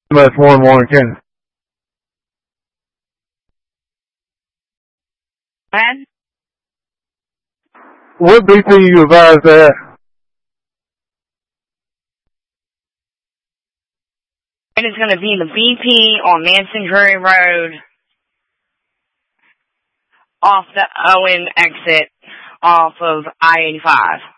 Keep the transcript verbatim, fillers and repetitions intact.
Much more in Warren County. And What B P you advised that? it is going to be the B P on Manson Drury Road off the Owen exit off of I eighty-five.